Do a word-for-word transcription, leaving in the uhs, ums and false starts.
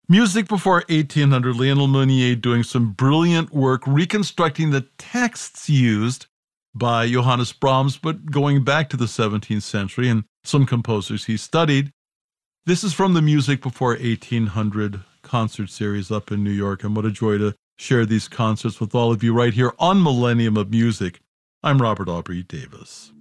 Music before eighteen hundred, Lionel Meunier doing some brilliant work reconstructing the texts used by Johannes Brahms, but going back to the seventeenth century and some composers he studied. This is from the Music Before eighteen hundred concert series up in New York, and what a joy to share these concerts with all of you right here on Millennium of Music. I'm Robert Aubrey Davis.